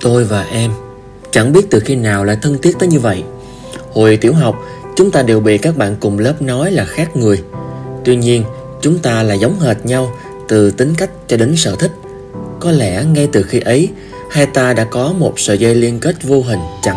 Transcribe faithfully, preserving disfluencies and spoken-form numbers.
Tôi và em chẳng biết từ khi nào lại thân thiết tới như vậy. Hồi tiểu học, chúng ta đều bị các bạn cùng lớp nói là khác người. Tuy nhiên, chúng ta là giống hệt nhau từ tính cách cho đến sở thích. Có lẽ ngay từ khi ấy, hai ta đã có một sợi dây liên kết vô hình chẳng